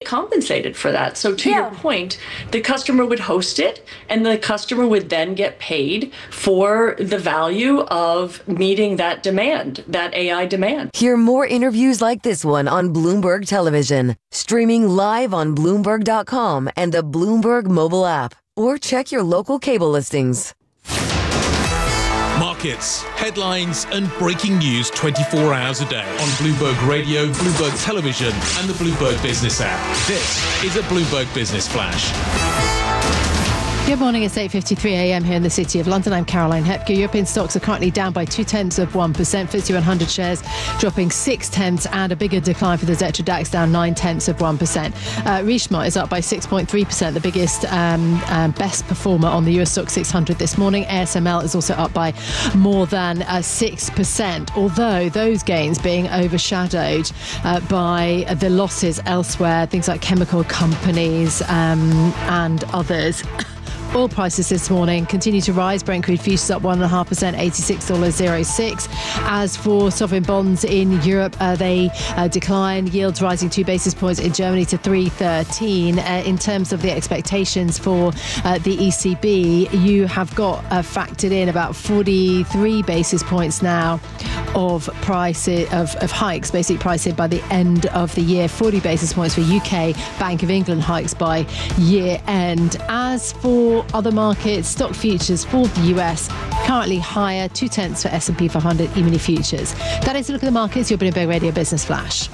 compensated for that. So to your point, the customer would host it, and the customer would then get paid for the value of meeting that demand, that AI demand. Hear more interviews like this one on Bloomberg Television, streaming live on Bloomberg.com and the Bloomberg mobile app, or check your local cable listings. Markets, headlines and breaking news 24 hours a day on Bloomberg Radio, Bloomberg Television and the Bloomberg Business app. This is a Bloomberg Business Flash. Good morning, it's 8:53 a.m. here in the City of London. I'm Caroline Hepker. European stocks are currently down by 0.2%. FTSE 100 shares dropping 0.6, and a bigger decline for the Xetra DAX, down 0.9%. Richemont is up by 6.3%, the biggest, best performer on the US Stoxx 600 this morning. ASML is also up by more than 6%, although those gains being overshadowed by the losses elsewhere, things like chemical companies and others. Oil prices this morning continue to rise. Brent crude futures up 1.5%, $86.06. As for sovereign bonds in Europe, they decline. Yields rising 2 basis points in Germany to 3.13. In terms of the expectations for the ECB, you have got factored in about 43 basis points now of prices of hikes, basic pricing by the end of the year. 40 basis points for UK Bank of England hikes by year end. As for other markets, stock futures for the US currently higher, 0.2 for S&P 500 E-mini futures. That is a look at the markets. Your Bloomberg Radio Business Flash.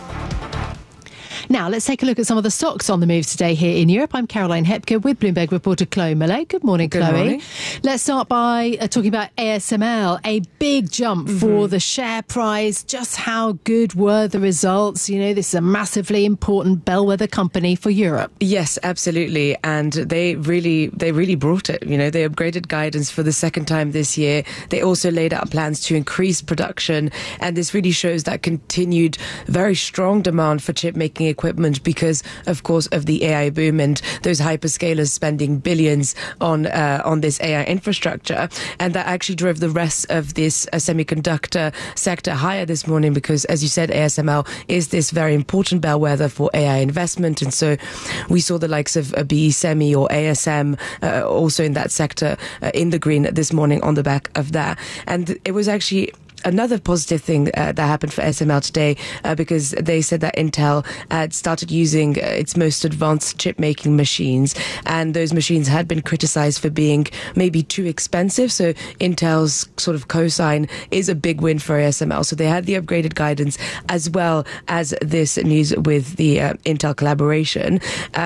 Now, let's take a look at some of the stocks on the move today here in Europe. I'm Caroline Hepker with Bloomberg reporter Chloe Millet. Good morning, Chloe. Good morning. Let's start by talking about ASML. A big jump for the share price. Just how good were the results? You know, this is a massively important bellwether company for Europe. Yes, absolutely. And they really brought it. You know, they upgraded guidance for the second time this year. They also laid out plans to increase production. And this really shows that continued very strong demand for chip making equipment because, of course, of the AI boom and those hyperscalers spending billions on this AI infrastructure. And that actually drove the rest of this semiconductor sector higher this morning because, as you said, ASML is this very important bellwether for AI investment. And so we saw the likes of BE Semi or ASM also in that sector in the green this morning on the back of that. And it was actually another positive thing that happened for SML today because they said that Intel had started using its most advanced chip making machines, and those machines had been criticized for being maybe too expensive. So Intel's sort of cosign is a big win for ASML. So they had the upgraded guidance as well as this news with the Intel collaboration.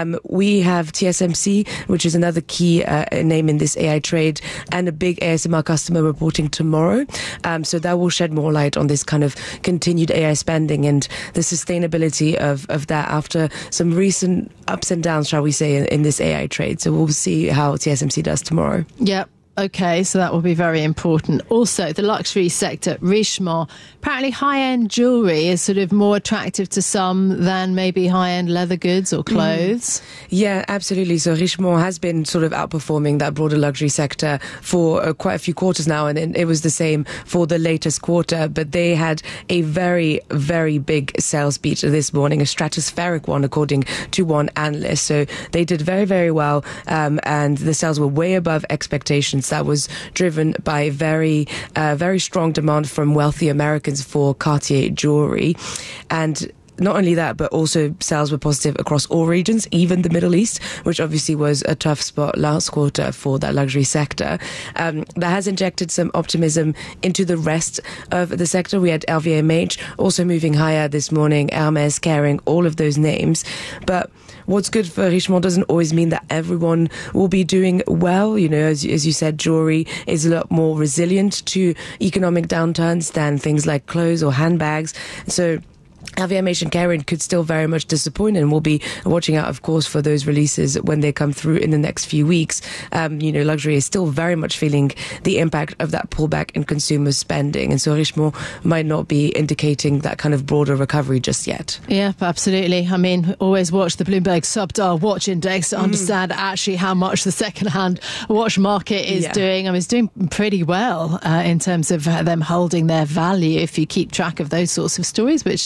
We have TSMC, which is another key name in this AI trade, and a big ASML customer reporting tomorrow. So that will shed more light on this kind of continued AI spending and the sustainability of that after some recent ups and downs, shall we say, in this AI trade. So we'll see how TSMC does tomorrow. Yep. Okay, so that will be very important. Also, the luxury sector, Richemont. Apparently high-end jewellery is sort of more attractive to some than maybe high-end leather goods or clothes. Yeah, absolutely. So Richemont has been sort of outperforming that broader luxury sector for quite a few quarters now, and it was the same for the latest quarter. But they had a very, very big sales beat this morning, a stratospheric one, according to one analyst. So they did very, very well, and the sales were way above expectations. That was driven by very strong demand from wealthy Americans for Cartier jewelry. And not only that, but also sales were positive across all regions, even the Middle East, which obviously was a tough spot last quarter for that luxury sector. That has injected some optimism into the rest of the sector. We had LVMH also moving higher this morning, Hermes, Kering, all of those names. But what's good for Richemont doesn't always mean that everyone will be doing well. You know, as you said, jewelry is a lot more resilient to economic downturns than things like clothes or handbags. So LVMH and Kering could still very much disappoint, and we'll be watching out, of course, for those releases when they come through in the next few weeks. You know, luxury is still very much feeling the impact of that pullback in consumer spending, and so Richemont might not be indicating that kind of broader recovery just yet. Yeah, absolutely. I mean, always watch the Bloomberg Subdial Watch Index to understand actually how much the second-hand watch market is doing. I mean, it's doing pretty well in terms of them holding their value if you keep track of those sorts of stories, which I do.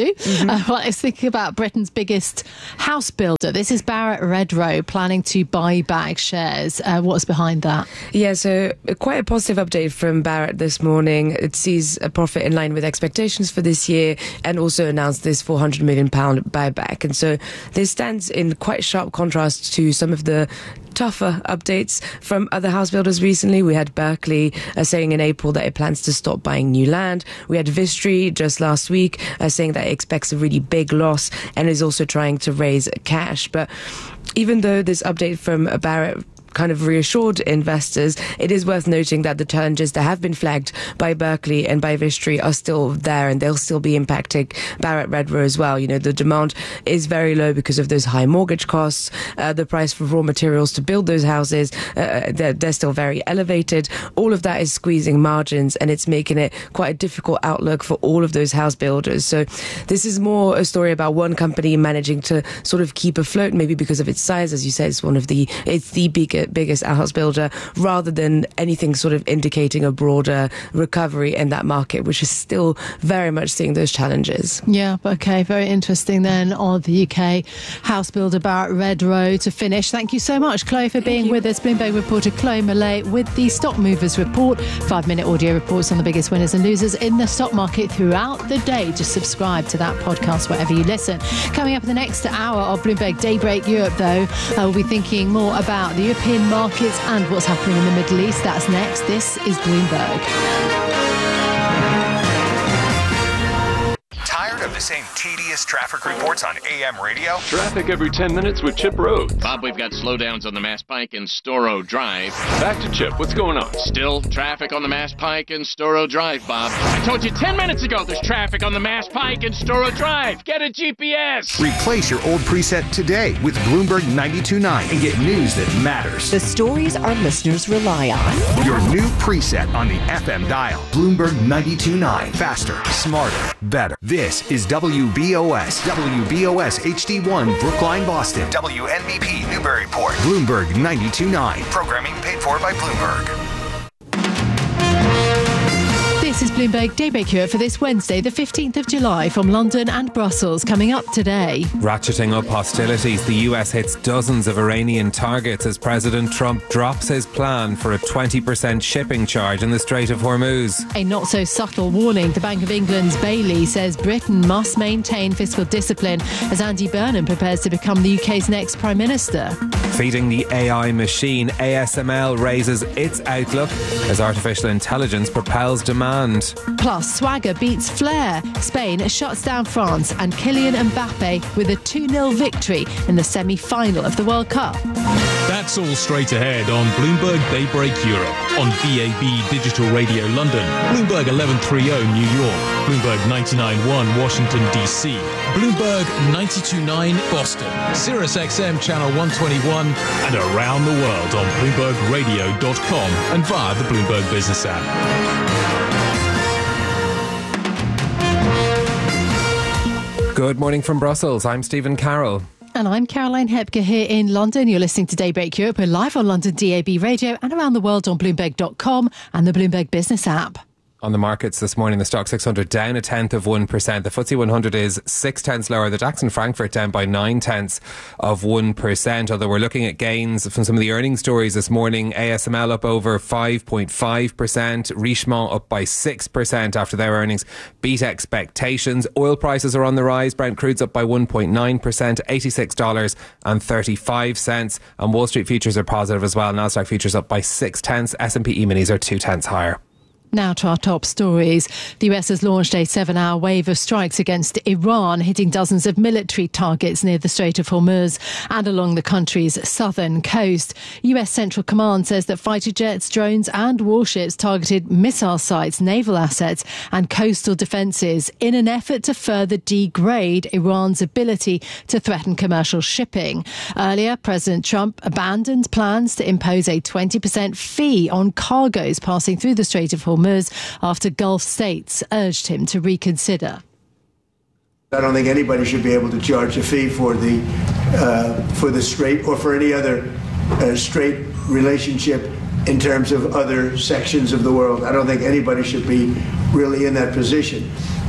to. Let's think about Britain's biggest house builder. This is Barratt Redrow planning to buy back shares. What's behind that? Yeah, so quite a positive update from Barratt this morning. It sees a profit in line with expectations for this year and also announced this £400 million buyback. And so this stands in quite sharp contrast to some of the tougher updates from other house builders recently. We had Berkeley saying in April that it plans to stop buying new land. We had Vistry just last week saying that it expects a really big loss and is also trying to raise cash. But even though this update from Barratt kind of reassured investors, it is worth noting that the challenges that have been flagged by Berkeley and by Vistry are still there, and they'll still be impacting Barratt Redrow as well. You know, the demand is very low because of those high mortgage costs. The price for raw materials to build those houses, they're still very elevated. All of that is squeezing margins, and it's making it quite a difficult outlook for all of those house builders. So this is more a story about one company managing to sort of keep afloat, maybe because of its size. As you said, it's the biggest house builder, rather than anything sort of indicating a broader recovery in that market, which is still very much seeing those challenges. Yeah, okay, very interesting then on the UK house builder Barratt Redrow to finish. Thank you so much, Chloe, for being with us. Bloomberg reporter Chloe Millay with the Stock Movers Report. 5-minute audio reports on the biggest winners and losers in the stock market throughout the day. Just subscribe to that podcast wherever you listen. Coming up in the next hour of Bloomberg Daybreak Europe, though, we'll be thinking more about the European markets and what's happening in the Middle East. That's next. This is Bloomberg. Tired of the same tedious traffic reports on AM radio? Traffic every 10 minutes with Chip Rhodes. Bob, we've got slowdowns on the Mass Pike and Storrow Drive. Back to Chip. What's going on? Still traffic on the Mass Pike and Storrow Drive, Bob. I told you 10 minutes ago there's traffic on the Mass Pike and Storrow Drive. Get a GPS. Replace your old preset today with Bloomberg 92.9 and get news that matters. The stories our listeners rely on. Your new preset on the FM dial. Bloomberg 92.9. Faster, smarter, better. This is WBOS. WBOS HD1 Brookline, Boston. WNBP Newburyport. Bloomberg 92.9. Programming paid for by Bloomberg. This is Bloomberg Daybreak Europe for this Wednesday, the 15th of July, from London and Brussels. Coming up today. Ratcheting up hostilities, the US hits dozens of Iranian targets as President Trump drops his plan for a 20% shipping charge in the Strait of Hormuz. A not-so-subtle warning. The Bank of England's Bailey says Britain must maintain fiscal discipline as Andy Burnham prepares to become the UK's next Prime Minister. Feeding the AI machine, ASML raises its outlook as artificial intelligence propels demand. Plus, Swagger beats Flair. Spain shuts down France, and Kylian Mbappe with a 2-0 victory in the semi-final of the World Cup. That's all straight ahead on Bloomberg Daybreak Europe, on VAB Digital Radio London, Bloomberg 1130 New York, Bloomberg 99.1 Washington DC, Bloomberg 92.9 Boston, Sirius XM Channel 121, and around the world on BloombergRadio.com and via the Bloomberg Business app. Good morning from Brussels. I'm Stephen Carroll. And I'm Caroline Hepker here in London. You're listening to Daybreak Europe. We're live on London DAB Radio and around the world on Bloomberg.com and the Bloomberg Business app. On the markets this morning, the Stock 600 down 0.1%. The FTSE 100 is 0.6 lower. The DAX in Frankfurt down by 0.9%. Although we're looking at gains from some of the earnings stories this morning. ASML up over 5.5%. Richemont up by 6% after their earnings beat expectations. Oil prices are on the rise. Brent crude's up by 1.9%, $86.35. And Wall Street futures are positive as well. Nasdaq futures up by 0.6. S&P E-minis are 0.2 higher. Now to our top stories. The US has launched a 7-hour wave of strikes against Iran, hitting dozens of military targets near the Strait of Hormuz and along the country's southern coast. US Central Command says that fighter jets, drones and warships targeted missile sites, naval assets and coastal defences in an effort to further degrade Iran's ability to threaten commercial shipping. Earlier, President Trump abandoned plans to impose a 20% fee on cargoes passing through the Strait of Hormuz after Gulf states urged him to reconsider. I don't think anybody should be able to charge a fee for the strait or for any other strait relationship in terms of other sections of the world. I don't think anybody should be really in that position.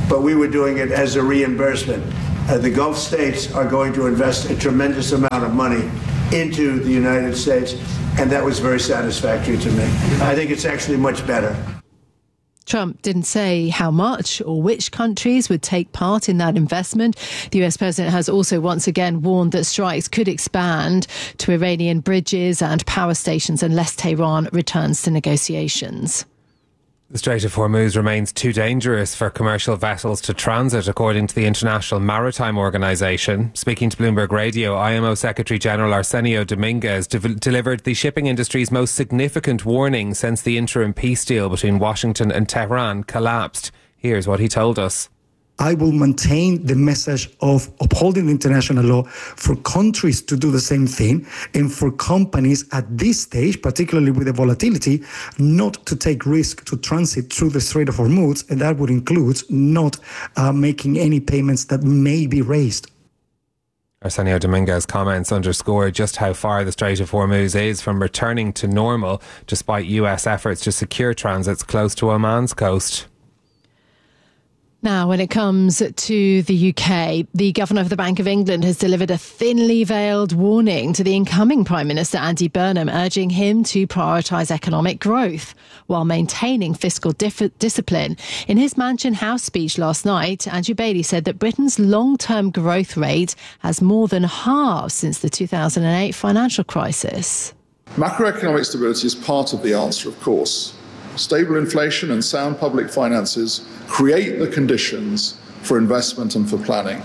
but we were doing it as a reimbursement. The Gulf states are going to invest a tremendous amount of money into the United States, and that was very satisfactory to me. I think it's actually much better. Trump didn't say how much or which countries would take part in that investment. The US president has also once again warned that strikes could expand to Iranian bridges and power stations unless Tehran returns to negotiations. The Strait of Hormuz remains too dangerous for commercial vessels to transit, according to the International Maritime Organization. Speaking to Bloomberg Radio, IMO Secretary General Arsenio Dominguez delivered the shipping industry's most significant warning since the interim peace deal between Washington and Tehran collapsed. Here's what he told us. I will maintain the message of upholding international law for countries to do the same thing, and for companies at this stage, particularly with the volatility, not to take risk to transit through the Strait of Hormuz, and that would include not making any payments that may be raised. Arsenio Dominguez's comments underscore just how far the Strait of Hormuz is from returning to normal, despite US efforts to secure transits close to Oman's coast. Now, when it comes to the UK, the Governor of the Bank of England has delivered a thinly veiled warning to the incoming Prime Minister Andy Burnham, urging him to prioritise economic growth while maintaining fiscal discipline. In his Mansion House speech last night, Andrew Bailey said that Britain's long-term growth rate has more than halved since the 2008 financial crisis. Macroeconomic stability is part of the answer, of course. Stable inflation and sound public finances create the conditions for investment and for planning.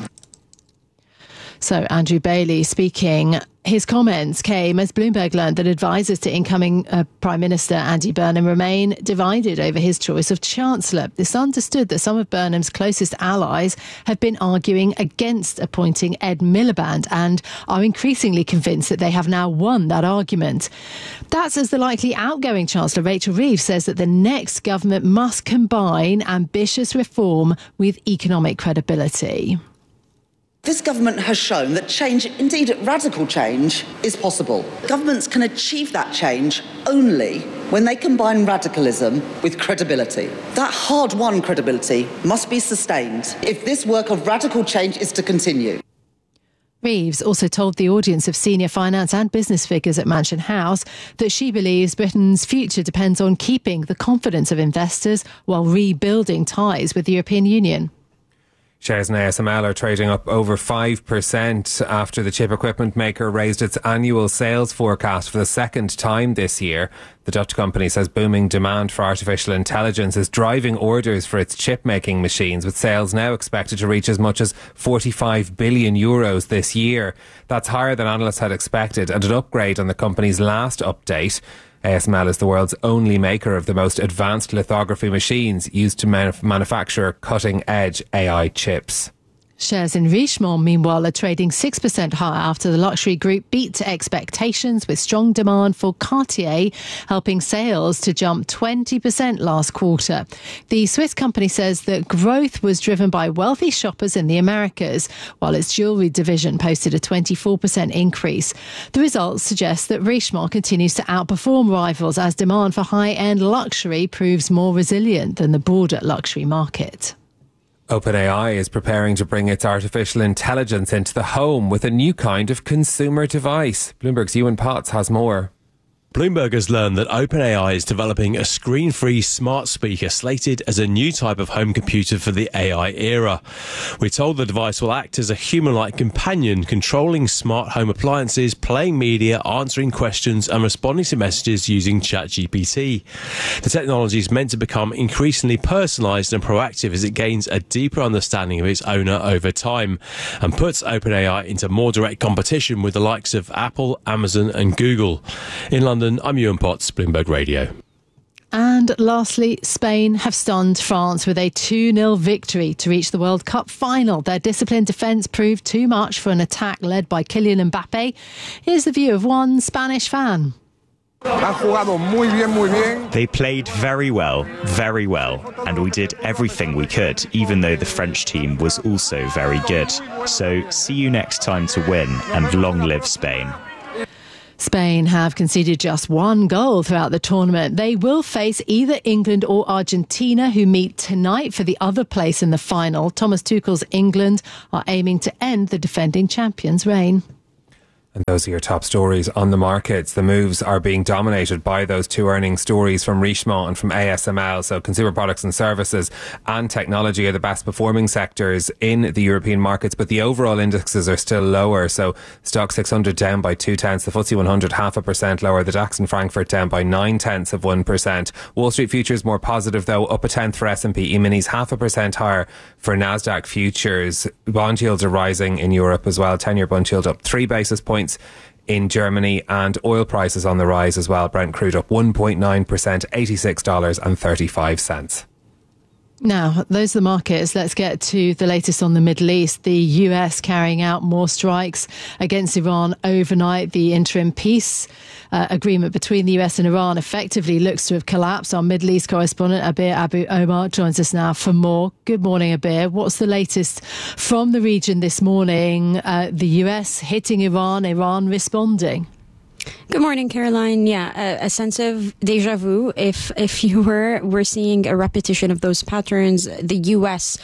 So Andrew Bailey speaking. His comments came as Bloomberg learned that advisors to incoming Prime Minister Andy Burnham remain divided over his choice of Chancellor. It's understood that some of Burnham's closest allies have been arguing against appointing Ed Miliband and are increasingly convinced that they have now won that argument. That's as the likely outgoing Chancellor, Rachel Reeves, says that the next government must combine ambitious reform with economic credibility. This government has shown that change, indeed radical change, is possible. Governments can achieve that change only when they combine radicalism with credibility. That hard-won credibility must be sustained if this work of radical change is to continue. Reeves also told the audience of senior finance and business figures at Mansion House that she believes Britain's future depends on keeping the confidence of investors while rebuilding ties with the European Union. Shares in ASML are trading up over 5% after the chip equipment maker raised its annual sales forecast for the second time this year. The Dutch company says booming demand for artificial intelligence is driving orders for its chip-making machines, with sales now expected to reach as much as 45 billion euros this year. That's higher than analysts had expected, and an upgrade on the company's last update. ASML is the world's only maker of the most advanced lithography machines used to manufacture cutting-edge AI chips. Shares in Richemont, meanwhile, are trading 6% higher after the luxury group beat expectations, with strong demand for Cartier helping sales to jump 20% last quarter. The Swiss company says that growth was driven by wealthy shoppers in the Americas, while its jewellery division posted a 24% increase. The results suggest that Richemont continues to outperform rivals as demand for high-end luxury proves more resilient than the broader luxury market. OpenAI is preparing to bring its artificial intelligence into the home with a new kind of consumer device. Bloomberg's Ewan Potts has more. Bloomberg has learned that OpenAI is developing a screen-free smart speaker slated as a new type of home computer for the AI era. We're told the device will act as a human-like companion, controlling smart home appliances, playing media, answering questions and responding to messages using ChatGPT. The technology is meant to become increasingly personalised and proactive as it gains a deeper understanding of its owner over time, and puts OpenAI into more direct competition with the likes of Apple, Amazon and Google. In London, I'm Ewan Potts, Bloomberg Radio. And lastly, Spain have stunned France with a 2-0 victory to reach the World Cup final. Their disciplined defence proved too much for an attack led by Kylian Mbappe. Here's the view of one Spanish fan. They played very well, and we did everything we could, even though the French team was also very good. So see you next time to win, and long live Spain. Spain have conceded just one goal throughout the tournament. They will face either England or Argentina, who meet tonight for the other place in the final. Thomas Tuchel's England are aiming to end the defending champions' reign. And those are your top stories on the markets. The moves are being dominated by those two earnings stories from Richemont and from ASML. So consumer products and services and technology are the best performing sectors in the European markets, but the overall indexes are still lower. So Stock 600 down by 0.2, the FTSE 100 0.5% lower, the DAX in Frankfurt down by 0.9%. Wall Street futures more positive though, up 0.1 for S&P E-minis, 0.5% higher for Nasdaq futures. Bond yields are rising in Europe as well. 10-year bond yield up 3 basis points in Germany, and oil prices on the rise as well. Brent crude up 1.9%, $86.35. Now, those are the markets. Let's get to the latest on the Middle East. The US carrying out more strikes against Iran overnight. The interim peace agreement between the US and Iran effectively looks to have collapsed. Our Middle East correspondent, Abir Abu Omar, joins us now for more. Good morning, Abir. What's the latest from the region this morning? The US hitting Iran, Iran responding. Good morning, Caroline. Yeah, a sense of deja vu. If you we're seeing a repetition of those patterns. The U.S.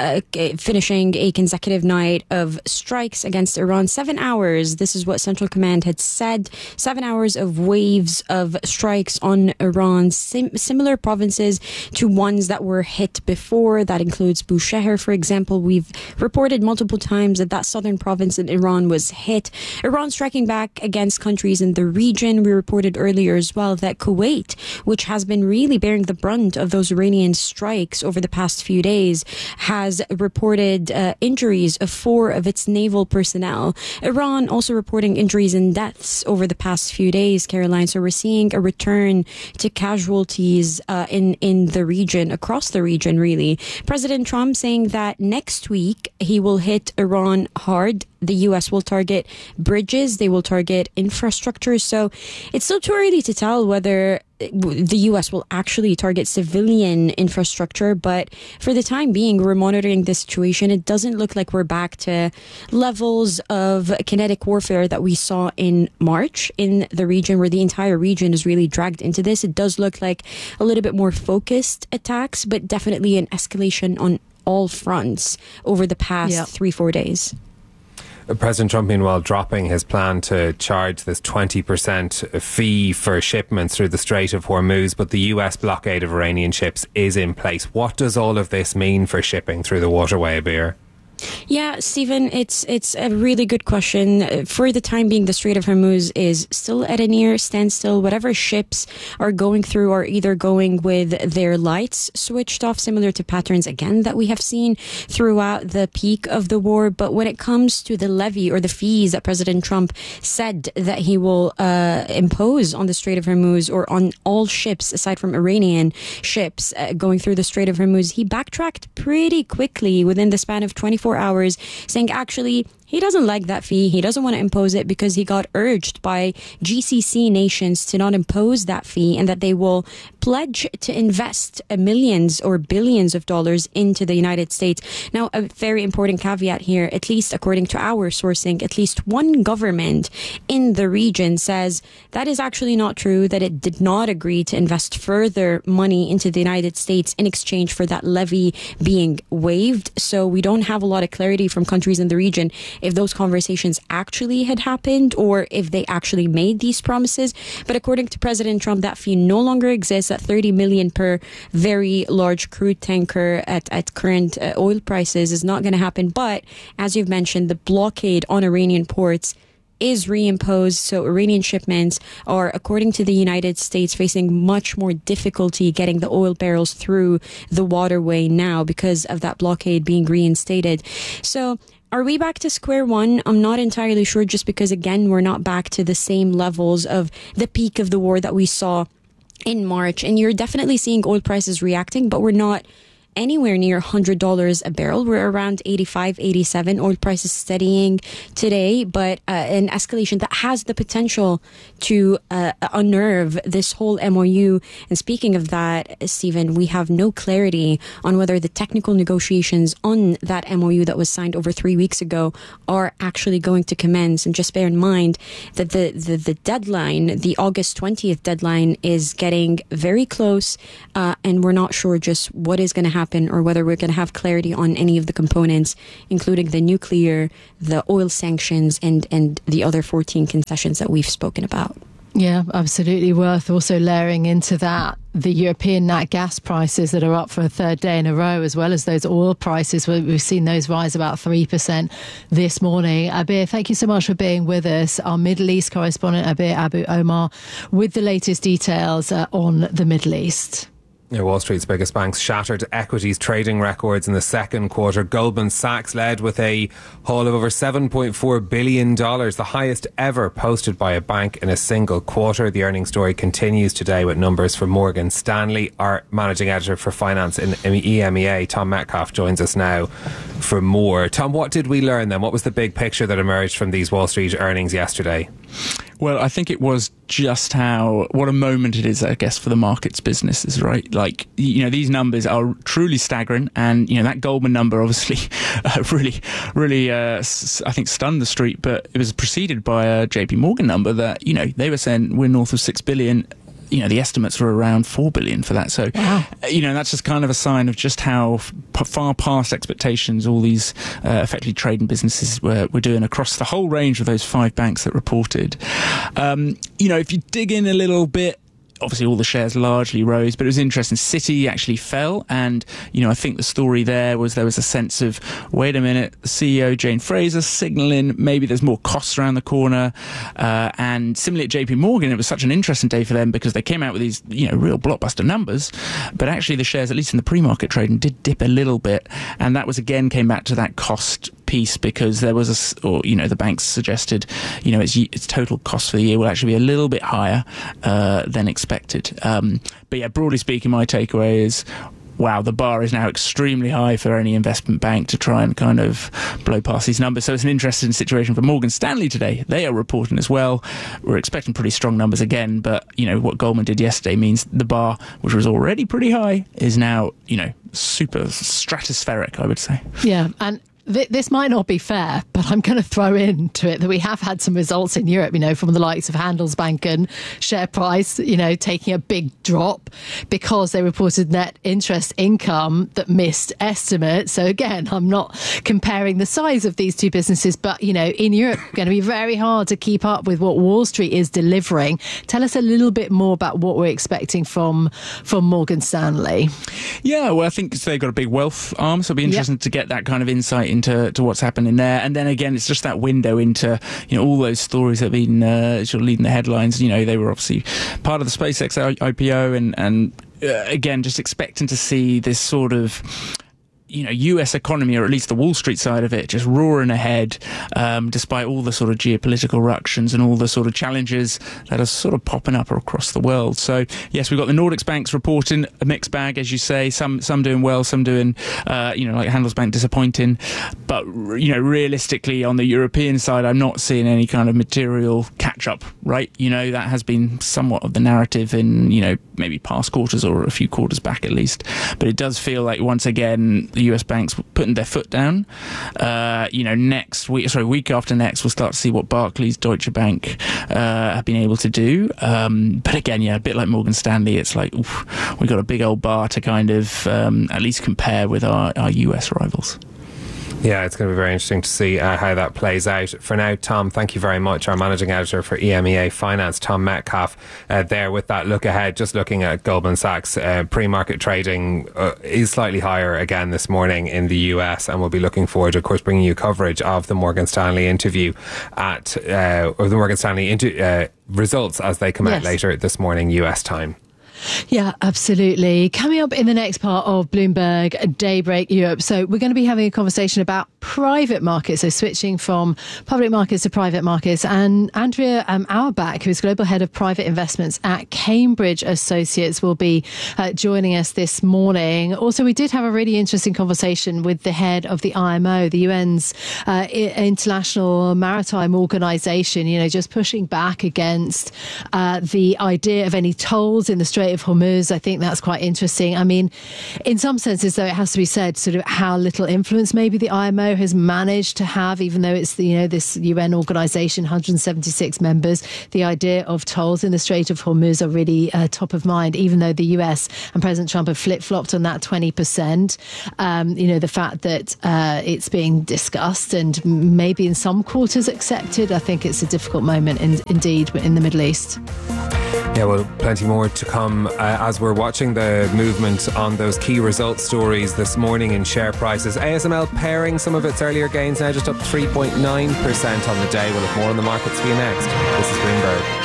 Finishing a consecutive night of strikes against Iran. 7 hours. This is what Central Command had said. 7 hours of waves of strikes on Iran. Similar provinces to ones that were hit before. That includes Bushehr, for example. We've reported multiple times that southern province in Iran was hit. Iran striking back against countries in the region. We reported earlier as well that Kuwait, which has been really bearing the brunt of those Iranian strikes over the past few days, has reported injuries of 4 of its naval personnel. Iran also reporting injuries and deaths over the past few days, Caroline. So we're seeing a return to casualties in the region, across the region, really. President Trump saying that next week he will hit Iran hard. The U.S. will target bridges. They will target infrastructure. So it's still too early to tell whether the U.S. will actually target civilian infrastructure. But for the time being, we're monitoring the situation. It doesn't look like we're back to levels of kinetic warfare that we saw in March in the region, where the entire region is really dragged into this. It does look like a little bit more focused attacks, but definitely an escalation on all fronts over the past 3-4 days. President Trump, meanwhile, dropping his plan to charge this 20% fee for shipments through the Strait of Hormuz, but the US blockade of Iranian ships is in place. What does all of this mean for shipping through the waterway, Abir? Yeah, Stephen, it's a really good question. For the time being, the Strait of Hormuz is still at a near standstill. Whatever ships are going through are either going with their lights switched off, similar to patterns, again, that we have seen throughout the peak of the war. But when it comes to the levy or the fees that President Trump said that he will impose on the Strait of Hormuz or on all ships, aside from Iranian ships going through the Strait of Hormuz, he backtracked pretty quickly within the span of 24 hours, saying actually he doesn't like that fee. He doesn't want to impose it because he got urged by GCC nations to not impose that fee, and that they will pledge to invest millions or billions of dollars into the United States. Now, a very important caveat here, at least according to our sourcing, at least one government in the region says that is actually not true, that it did not agree to invest further money into the United States in exchange for that levy being waived. So we don't have a lot of clarity from countries in the region if those conversations actually had happened or if they actually made these promises. But according to President Trump, that fee no longer exists at $30 million per very large crude tanker at current oil prices is not going to happen. But as you've mentioned, the blockade on Iranian ports is reimposed. So Iranian shipments are, according to the United States, facing much more difficulty getting the oil barrels through the waterway now because of that blockade being reinstated. So are we back to square one? I'm not entirely sure, just because, again, we're not back to the same levels of the peak of the war that we saw in March. And you're definitely seeing oil prices reacting, but we're not anywhere near $100 a barrel. We're around 85, 87. Oil prices steadying today, but an escalation that has the potential to unnerve this whole MOU. And speaking of that, Stephen, we have no clarity on whether the technical negotiations on that MOU that was signed over 3 weeks ago are actually going to commence. And just bear in mind that the deadline, the August 20th deadline, is getting very close, and we're not sure just what is going to happen or whether we're going to have clarity on any of the components, including the nuclear, the oil sanctions, and the other 14 concessions that we've spoken about. Yeah, absolutely. Worth also layering into that the European nat gas prices that are up for a third day in a row, as well as those oil prices. We've seen those rise about 3% this morning. Abir, thank you so much for being with us. Our Middle East correspondent, Abir Abu Omar, with the latest details on the Middle East. Wall Street's biggest banks shattered equities trading records in the second quarter. Goldman Sachs led with a haul of over $7.4 billion, the highest ever posted by a bank in a single quarter. The earnings story continues today with numbers from Morgan Stanley. Our managing editor for finance in EMEA, Tom Metcalf, joins us now for more. Tom, what did we learn then? What was the big picture that emerged from these Wall Street earnings yesterday? Well, I think it was just what a moment it is, I guess, for the markets businesses, right? Like, these numbers are truly staggering. And, that Goldman number obviously really, I think stunned the street. But it was preceded by a JP Morgan number that, they were saying we're north of 6 billion. The estimates were around 4 billion for that. So, wow. That's just kind of a sign of just how far past expectations all these effectively trading businesses were doing across the whole range of those 5 banks that reported. If you dig in a little bit, obviously all the shares largely rose, but it was interesting. Citi actually fell, and I think the story there was a sense of, wait a minute, the CEO Jane Fraser signalling maybe there's more costs around the corner, and similarly at JP Morgan, it was such an interesting day for them because they came out with these real blockbuster numbers, but actually the shares, at least in the pre-market trading, did dip a little bit, and that was again came back to that cost piece, because there was the banks suggested its total cost for the year will actually be a little bit higher than expected. But yeah, broadly speaking, my takeaway is, wow, the bar is now extremely high for any investment bank to try and kind of blow past these numbers. So it's an interesting situation for Morgan Stanley today. They are reporting as well. We're expecting pretty strong numbers again, but what Goldman did yesterday means the bar, which was already pretty high, is now super stratospheric, I would say. Yeah, and this might not be fair, but I'm going to throw into it that we have had some results in Europe, from the likes of Handelsbanken, share price, taking a big drop because they reported net interest income that missed estimates. So again, I'm not comparing the size of these two businesses, but, in Europe, it's going to be very hard to keep up with what Wall Street is delivering. Tell us a little bit more about what we're expecting from Morgan Stanley. Yeah, well, I think they've got a big wealth arm, so it'll be interesting to get that kind of insight into what's happening there. And then again, it's just that window into all those stories that have been sort of leading the headlines. They were obviously part of the SpaceX IPO, and again, just expecting to see this sort of US economy, or at least the Wall Street side of it, just roaring ahead, despite all the sort of geopolitical ructions and all the sort of challenges that are sort of popping up across the world. So yes, we've got the Nordics banks reporting a mixed bag, as you say, some doing well, some doing like Handelsbanken disappointing, but realistically on the European side, I'm not seeing any kind of material catch up, right? That has been somewhat of the narrative in maybe past quarters, or a few quarters back at least, but it does feel like once again the US banks putting their foot down. Week after next, we'll start to see what Barclays, Deutsche Bank have been able to do. But again, a bit like Morgan Stanley, it's like, we've got a big old bar to kind of at least compare with our US rivals. Yeah, it's going to be very interesting to see how that plays out. For now, Tom, thank you very much. Our managing editor for EMEA Finance, Tom Metcalf, there with that look ahead. Just looking at Goldman Sachs, pre-market trading is slightly higher again this morning in the US, and we'll be looking forward to, of course, bringing you coverage of the Morgan Stanley interview or the Morgan Stanley results as they come out later this morning, US time. Yeah, absolutely. Coming up in the next part of Bloomberg Daybreak Europe. So we're going to be having a conversation about private markets, so switching from public markets to private markets. And Andrea Auerbach, who is Global Head of Private Investments at Cambridge Associates, will be joining us this morning. Also, we did have a really interesting conversation with the head of the IMO, the UN's International Maritime Organization, just pushing back against the idea of any tolls in the Strait of Hormuz. I think that's quite interesting. I mean, in some senses, though, it has to be said sort of how little influence maybe the IMO has managed to have, even though it's this UN organization, 176 members. The idea of tolls in the Strait of Hormuz are really top of mind, even though the US and President Trump have flip-flopped on that 20%. The fact that it's being discussed and maybe in some quarters accepted, I think it's a difficult moment indeed in the Middle East. Yeah, well, plenty more to come as we're watching the movement on those key results stories this morning in share prices. ASML pairing some of its earlier gains, now just up 3.9% on the day. We'll have more on the markets for you next. This is Bloomberg.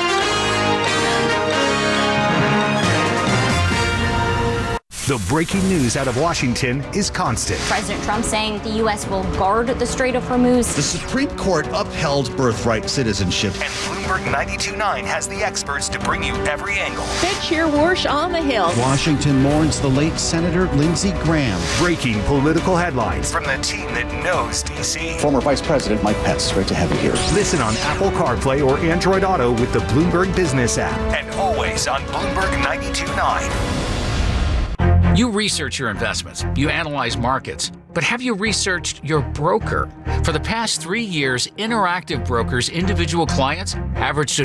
The breaking news out of Washington is constant. President Trump saying the U.S. will guard the Strait of Hormuz. The Supreme Court upheld birthright citizenship. And Bloomberg 92.9 has the experts to bring you every angle. Pitch your whoosh on the Hill. Washington mourns the late Senator Lindsey Graham. Breaking political headlines from the team that knows D.C. Former Vice President Mike Pence, great to have you here. Listen on Apple CarPlay or Android Auto with the Bloomberg Business app. And always on Bloomberg 92.9. You research your investments, you analyze markets, but have you researched your broker? For the past 3 years, Interactive Brokers' individual clients averaged a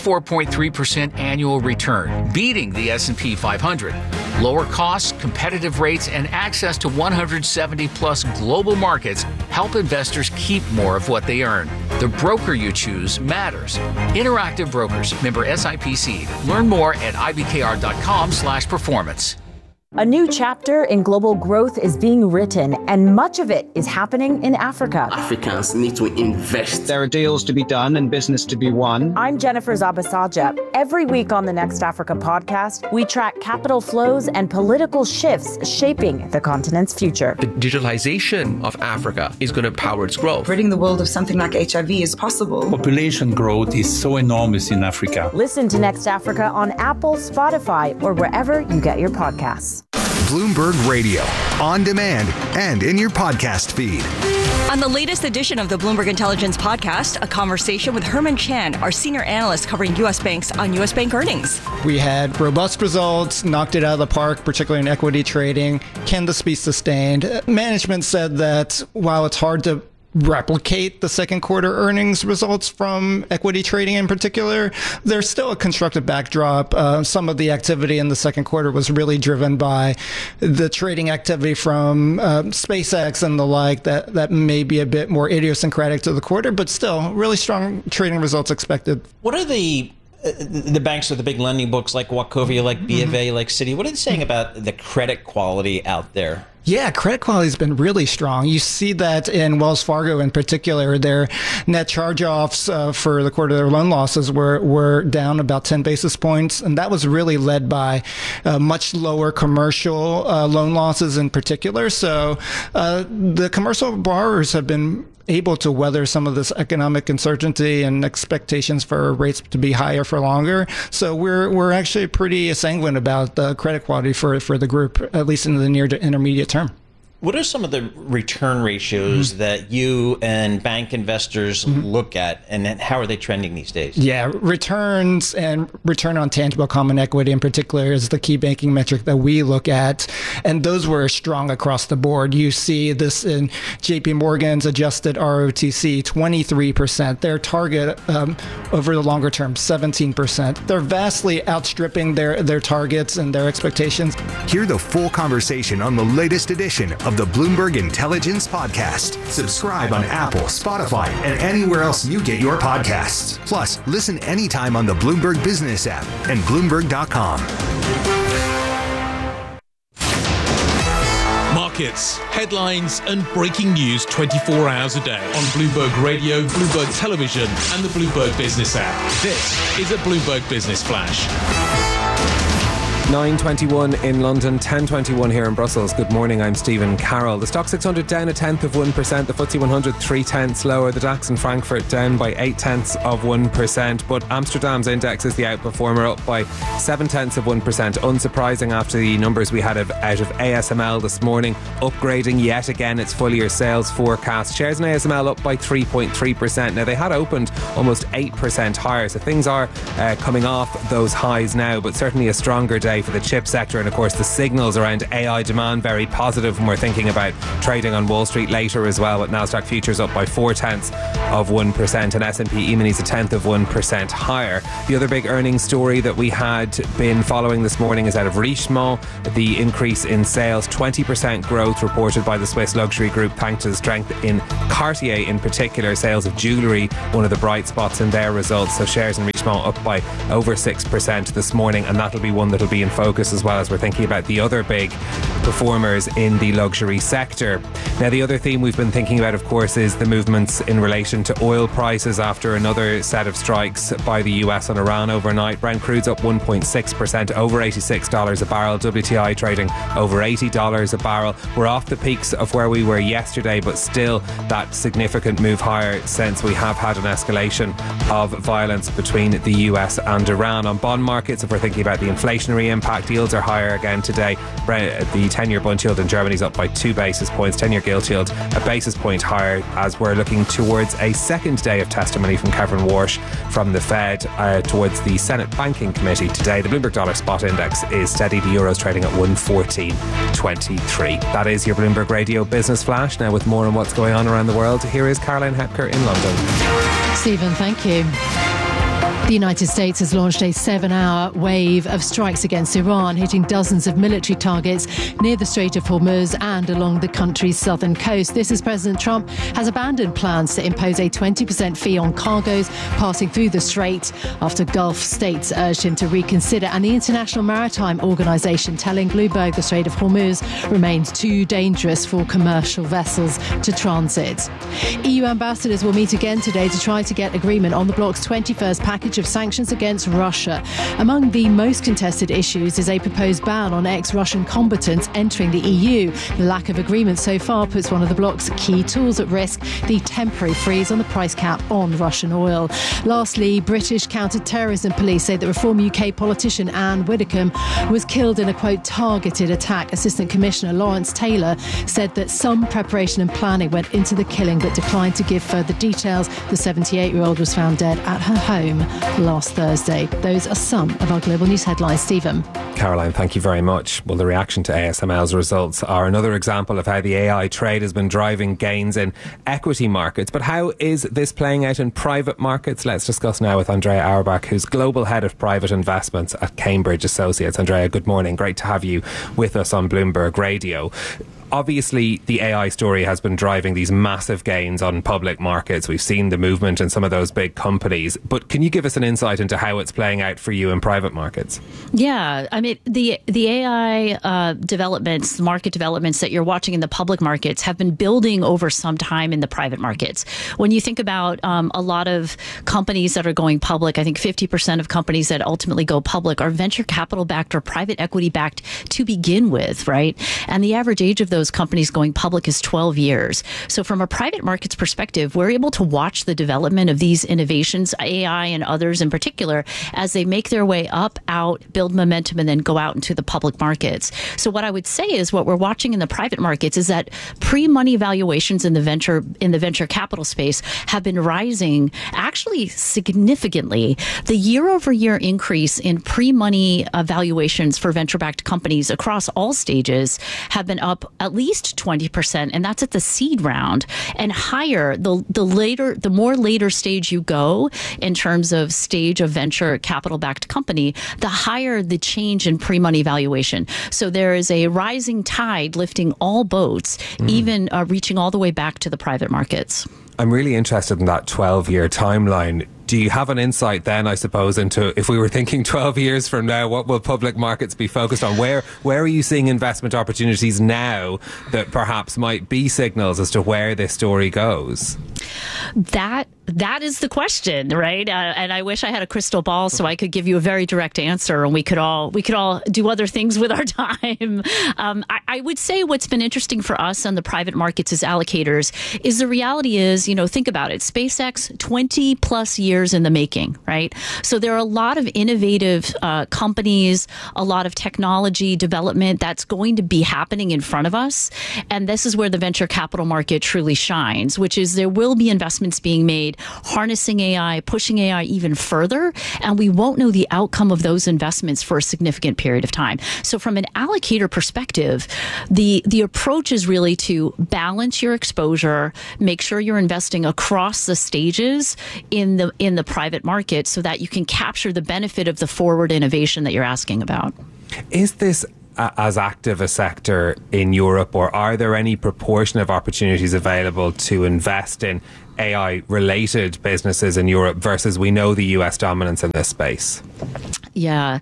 24.3% annual return, beating the S&P 500. Lower costs, competitive rates, and access to 170-plus global markets help investors keep more of what they earn. The broker you choose matters. Interactive Brokers, member SIPC. Learn more at ibkr.com/performance. A new chapter in global growth is being written, and much of it is happening in Africa. Africans need to invest. There are deals to be done and business to be won. I'm Jennifer Zabasaja. Every week on the Next Africa podcast, we track capital flows and political shifts shaping the continent's future. The digitalization of Africa is going to power its growth. Ridding the world of something like HIV is possible. Population growth is so enormous in Africa. Listen to Next Africa on Apple, Spotify, or wherever you get your podcasts. Bloomberg Radio, on demand and in your podcast feed. On the latest edition of the Bloomberg Intelligence podcast, a conversation with Herman Chan, our senior analyst covering U.S. banks on U.S. bank earnings. We had robust results, knocked it out of the park, particularly in equity trading. Can this be sustained? Management said that while it's hard to replicate the second quarter earnings results from equity trading in particular, there's still a constructive backdrop. Some of the activity in the second quarter was really driven by the trading activity from SpaceX and the like that may be a bit more idiosyncratic to the quarter, but still really strong trading results expected. What are the banks with the big lending books like Wachovia, like B of A, like Citi, what are they saying about the credit quality out there? Yeah, credit quality has been really strong. You see that in Wells Fargo in particular. Their net charge-offs for the quarter, their loan losses were down about 10 basis points. And that was really led by much lower commercial loan losses in particular. So the commercial borrowers have been able to weather some of this economic uncertainty and expectations for rates to be higher for longer. So we're actually pretty sanguine about the credit quality for the group, at least in the near to intermediate term. What are some of the return ratios that you and bank investors look at, and how are they trending these days? Yeah, returns and return on tangible common equity in particular is the key banking metric that we look at, and those were strong across the board. You see this in JP Morgan's adjusted ROTC, 23%. Their target over the longer term, 17%. They're vastly outstripping their targets and their expectations. Hear the full conversation on the latest edition of the Bloomberg Intelligence Podcast. Subscribe on Apple, Spotify, and anywhere else you get your podcasts. Plus, listen anytime on the Bloomberg Business app and Bloomberg.com. Markets, headlines, and breaking news 24 hours a day on Bloomberg Radio, Bloomberg Television, and the Bloomberg Business app. This is a Bloomberg Business Flash. 9:21 in London, 10:21 here in Brussels. Good morning, I'm Stephen Carroll. The Stock 600 down 0.1%, the FTSE 100 0.3 lower, the DAX in Frankfurt down by 0.8%, but Amsterdam's index is the outperformer, up by 0.7%. Unsurprising after the numbers we had out of ASML this morning, upgrading yet again its full year sales forecast. Shares in ASML up by 3.3%. Now, they had opened almost 8% higher, so things are coming off those highs now, but certainly a stronger day for the chip sector. And of course, the signals around AI demand very positive when we're thinking about trading on Wall Street later as well, with Nasdaq futures up by 0.4% and S&P E-minis 0.1% higher. The other big earnings story that we had been following this morning is out of Richemont. The increase in sales, 20% growth reported by the Swiss luxury group, thanks to the strength in Cartier in particular. Sales of jewellery, one of the bright spots in their results. So shares in Richemont up by over 6% this morning, and that'll be one that'll be in focus as well as we're thinking about the other big performers in the luxury sector. Now, the other theme we've been thinking about, of course, is the movements in relation to oil prices after another set of strikes by the US on Iran overnight. Brent crude's up 1.6%, over $86 a barrel. WTI trading over $80 a barrel. We're off the peaks of where we were yesterday, but still that significant move higher since we have had an escalation of violence between the US and Iran. On bond markets, if we're thinking about the inflationary impact, yields are higher again today. The 10-year bond yield in Germany is up by 2 basis points. 10-year gilt yield a basis point higher, as we're looking towards a second day of testimony from Kevin Warsh from the Fed towards the Senate Banking Committee today. The Bloomberg Dollar Spot Index is steady. The Euro's trading at 114.23. That is your Bloomberg Radio Business Flash. Now, with more on what's going on around the world, here is Caroline Hepker in London. Stephen, thank you. The United States has launched a 7-hour wave of strikes against Iran, hitting dozens of military targets near the Strait of Hormuz and along the country's southern coast. This as President Trump has abandoned plans to impose a 20% fee on cargoes passing through the strait after Gulf states urged him to reconsider. And the International Maritime Organization telling Bloomberg the Strait of Hormuz remains too dangerous for commercial vessels to transit. EU ambassadors will meet again today to try to get agreement on the bloc's 21st package of sanctions against Russia. Among the most contested issues is a proposed ban on ex-Russian combatants entering the EU. The lack of agreement so far puts one of the bloc's key tools at risk, the temporary freeze on the price cap on Russian oil. Lastly, British counter-terrorism police say that Reform UK politician Anne Widdecombe was killed in a, quote, targeted attack. Assistant Commissioner Lawrence Taylor said that some preparation and planning went into the killing but declined to give further details. The 78-year-old was found dead at her home last Thursday. Those are some of our global news headlines. Stephen. Caroline, thank you very much. Well, the reaction to ASML's results are another example of how the AI trade has been driving gains in equity markets. But how is this playing out in private markets? Let's discuss now with Andrea Auerbach, who's Global Head of Private Investments at Cambridge Associates. Andrea, good morning. Great to have you with us on Bloomberg Radio. Obviously, the AI story has been driving these massive gains on public markets. We've seen the movement in some of those big companies. But can you give us an insight into how it's playing out for you in private markets? Yeah, I mean, the AI developments, the market developments that you're watching in the public markets have been building over some time in the private markets. When you think about a lot of companies that are going public, I think 50% of companies that ultimately go public are venture capital backed or private equity backed to begin with, right? And the average age of those companies going public is 12 years. So from a private markets perspective, we're able to watch the development of these innovations, AI and others in particular, as they make their way up, out, build momentum, and then go out into the public markets. So what I would say is what we're watching in the private markets is that pre-money valuations in the venture capital space have been rising actually significantly. The year-over-year increase in pre-money valuations for venture-backed companies across all stages have been up at least 20%, and that's at the seed round, and higher the more later stage you go in terms of stage of venture capital backed company, the higher the change in pre-money valuation. So there is a rising tide lifting all boats, even reaching all the way back to the private markets. I'm really interested in that 12-year timeline. do you have an insight then, I suppose, into if we were thinking 12 years from now, what will public markets be focused on? Where are you seeing investment opportunities now that perhaps might be signals as to where this story goes? That is the question, right? And I wish I had a crystal ball so I could give you a very direct answer, and we could all do other things with our time. I would say what's been interesting for us on the private markets as allocators is the reality is, think about it. SpaceX, 20 plus years in the making, right? So there are a lot of innovative companies, a lot of technology development that's going to be happening in front of us. And this is where the venture capital market truly shines, which is there will be investments being made harnessing AI, pushing AI even further, and we won't know the outcome of those investments for a significant period of time. So from an allocator perspective, the approach is really to balance your exposure, make sure you're investing across the stages in the private market so that you can capture the benefit of the forward innovation that you're asking about. Is this as active a sector in Europe, or are there any proportion of opportunities available to invest in AI-related businesses in Europe versus we know the US dominance in this space? Yeah,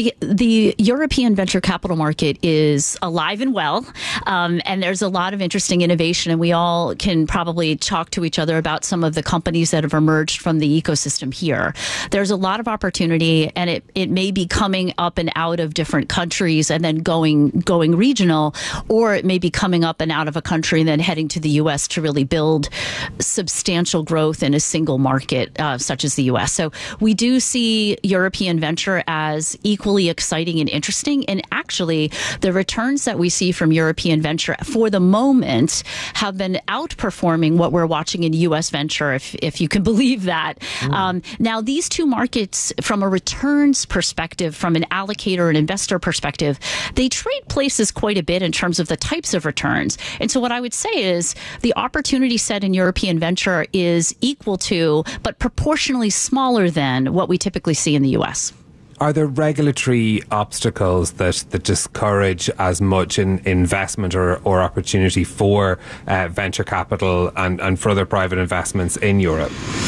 the European venture capital market is alive and well, and there's a lot of interesting innovation, and we all can probably talk to each other about some of the companies that have emerged from the ecosystem here. There's a lot of opportunity, and it may be coming up and out of different countries and then going regional, or it may be coming up and out of a country and then heading to the US to really build substantial growth in a single market such as the US. So we do see European venture as equally exciting and interesting. And actually, the returns that we see from European venture for the moment have been outperforming what we're watching in U.S. venture, if you can believe that. Now, these two markets, from a returns perspective, from an allocator and investor perspective, they trade places quite a bit in terms of the types of returns. And so what I would say is the opportunity set in European venture is equal to, but proportionally smaller than what we typically see in the U.S. Are there regulatory obstacles that discourage as much investment or opportunity for venture capital and for other private investments in Europe?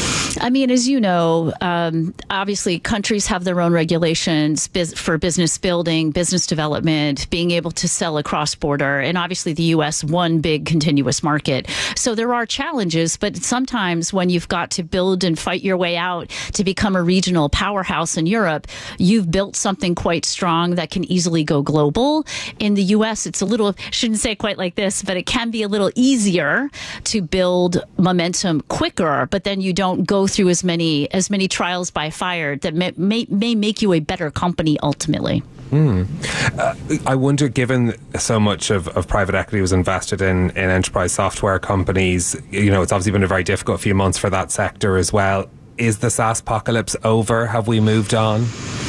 I mean, as you know, obviously countries have their own regulations for business building, business development, being able to sell across border, and obviously the U.S., one big continuous market. So there are challenges, but sometimes when you've got to build and fight your way out to become a regional powerhouse in Europe, you've built something quite strong that can easily go global. In the U.S., it's a little, shouldn't say it quite like this, but it can be a little easier to build momentum quicker, but then you don't go through as many trials by fire that may make you a better company ultimately. I wonder, given so much of private equity was invested in enterprise software companies, it's obviously been a very difficult few months for that sector as well. Is the SaaS apocalypse over? Have we moved on?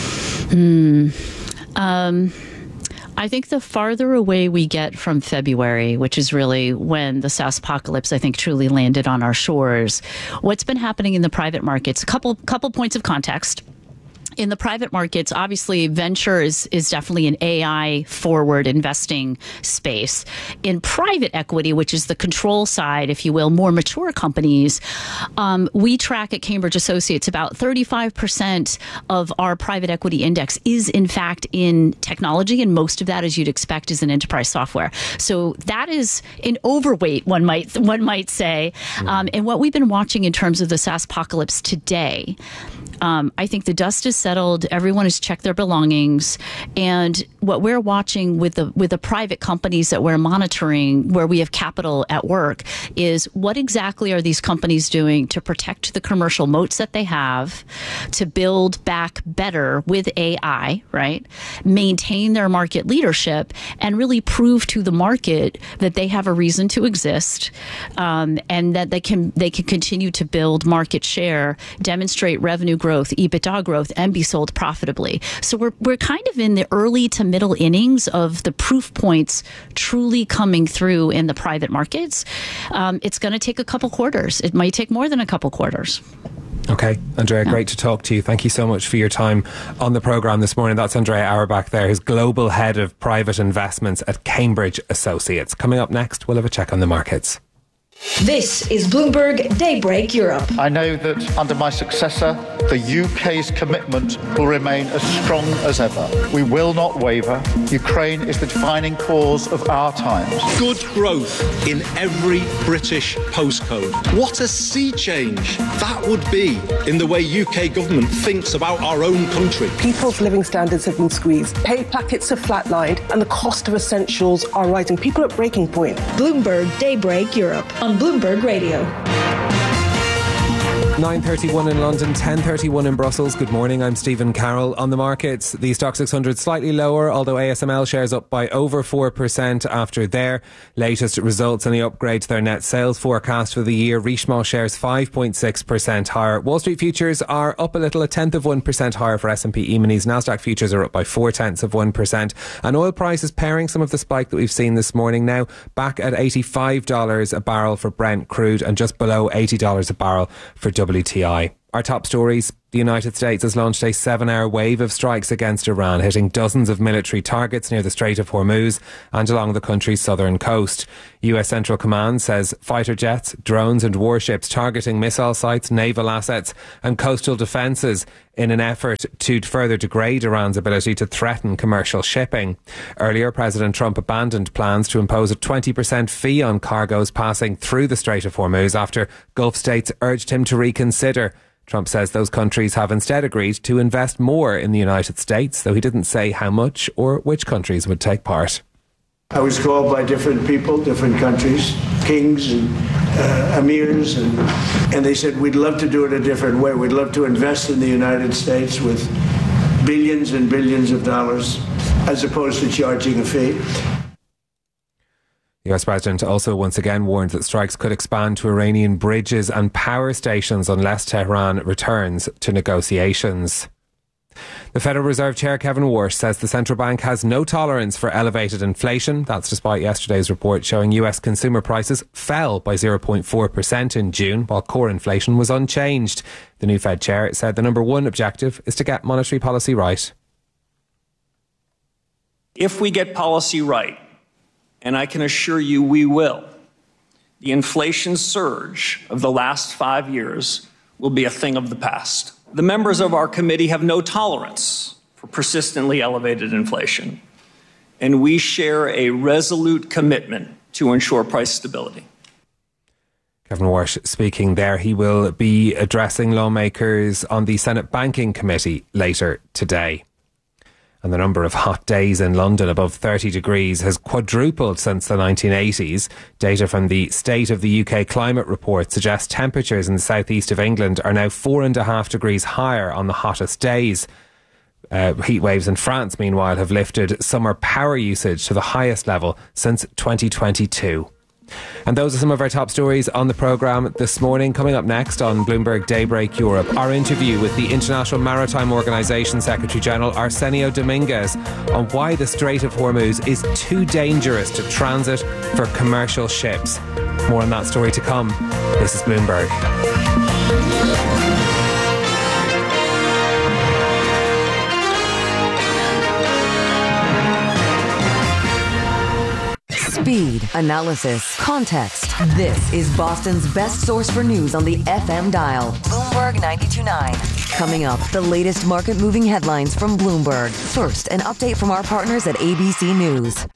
I think the farther away we get from February, which is really when the SaaS apocalypse, I think, truly landed on our shores, what's been happening in the private markets, a couple points of context. In the private markets, obviously, venture is definitely an AI-forward investing space. In private equity, which is the control side, if you will, more mature companies, we track at Cambridge Associates about 35% of our private equity index is, in fact, in technology, and most of that, as you'd expect, is in enterprise software. So that is an overweight, one might say. And what we've been watching in terms of the SaaS apocalypse today, I think the dust is settled. Everyone has checked their belongings, and what we're watching with the private companies that we're monitoring, where we have capital at work, is what exactly are these companies doing to protect the commercial moats that they have, to build back better with AI, right? Maintain their market leadership, and really prove to the market that they have a reason to exist, and that they can continue to build market share, demonstrate revenue growth, EBITDA growth, and be sold profitably. So we're kind of in the early to middle innings of the proof points truly coming through in the private markets. It's going to take a couple quarters. It might take more than a couple quarters. Okay, Andrea, great to talk to you. Thank you so much for your time on the programme this morning. That's Andrea Auerbach there, who's Global Head of Private Investments at Cambridge Associates. Coming up next, we'll have a check on the markets. This is Bloomberg Daybreak Europe. I know that under my successor, the UK's commitment will remain as strong as ever. We will not waver. Ukraine is the defining cause of our times. Good growth in every British postcode. What a sea change that would be in the way UK government thinks about our own country. People's living standards have been squeezed. Pay packets have flatlined and the cost of essentials are rising. People are at breaking point. Bloomberg Daybreak Europe on Bloomberg Radio. 9:31 in London, 10:31 in Brussels. Good morning, I'm Stephen Carroll. On the markets, the Stock 600 slightly lower, although ASML shares up by over 4% after their latest results and the upgrade to their net sales forecast for the year. Richemont shares 5.6% higher. Wall Street futures are up a little, 1/10% higher for S&P E-minis. Nasdaq futures are up by 0.4%. And oil prices pairing some of the spike that we've seen this morning, now back at $85 a barrel for Brent crude and just below $80 a barrel for WTI. Our top stories: the United States has launched a 7-hour wave of strikes against Iran, hitting dozens of military targets near the Strait of Hormuz and along the country's southern coast. US Central Command says fighter jets, drones and warships targeting missile sites, naval assets and coastal defences in an effort to further degrade Iran's ability to threaten commercial shipping. Earlier, President Trump abandoned plans to impose a 20% fee on cargoes passing through the Strait of Hormuz after Gulf states urged him to reconsider. Trump says those countries have instead agreed to invest more in the United States, though he didn't say how much or which countries would take part. I was called by different people, different countries, kings and emirs, and they said, we'd love to do it a different way. We'd love to invest in the United States with billions and billions of dollars as opposed to charging a fee. The US President also once again warned that strikes could expand to Iranian bridges and power stations unless Tehran returns to negotiations. The Federal Reserve Chair Kevin Warsh says the central bank has no tolerance for elevated inflation. That's despite yesterday's report showing US consumer prices fell by 0.4% in June, while core inflation was unchanged. The new Fed chair said the number one objective is to get monetary policy right. If we get policy right, and I can assure you we will, the inflation surge of the last 5 years will be a thing of the past. The members of our committee have no tolerance for persistently elevated inflation, and we share a resolute commitment to ensure price stability. Kevin Warsh speaking there. He will be addressing lawmakers on the Senate Banking Committee later today. And the number of hot days in London above 30 degrees has quadrupled since the 1980s. Data from the State of the UK Climate Report suggests temperatures in the southeast of England are now 4.5 degrees higher on the hottest days. Heat waves in France, meanwhile, have lifted summer power usage to the highest level since 2022. And those are some of our top stories on the programme this morning. Coming up next on Bloomberg Daybreak Europe, our interview with the International Maritime Organization Secretary General Arsenio Dominguez on why the Strait of Hormuz is too dangerous to transit for commercial ships. More on that story to come. This is Bloomberg. Speed, analysis, context. This is Boston's best source for news on the FM dial. Bloomberg 92.9. Coming up, the latest market-moving headlines from Bloomberg. First, an update from our partners at ABC News.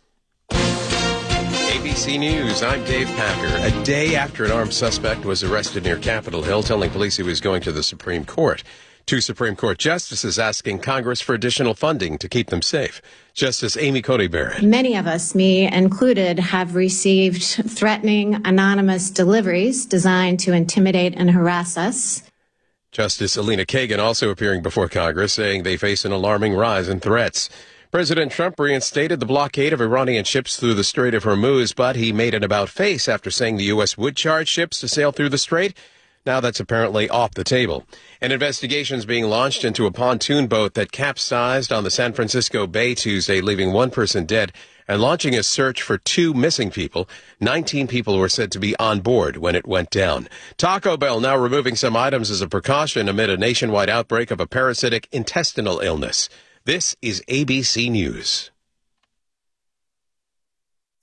ABC News, I'm Dave Packer. A day after an armed suspect was arrested near Capitol Hill, telling police he was going to the Supreme Court. Two Supreme Court justices asking Congress for additional funding to keep them safe. Justice Amy Coney Barrett. Many of us, me included, have received threatening anonymous deliveries designed to intimidate and harass us. Justice Elena Kagan also appearing before Congress, saying they face an alarming rise in threats. President Trump reinstated the blockade of Iranian ships through the Strait of Hormuz, but he made an about-face after saying the U.S. would charge ships to sail through the strait. Now that's apparently off the table. An investigation is being launched into a pontoon boat that capsized on the San Francisco Bay Tuesday, leaving one person dead, and launching a search for two missing people. 19 people were said to be on board when it went down. Taco Bell now removing some items as a precaution amid a nationwide outbreak of a parasitic intestinal illness. This is ABC News.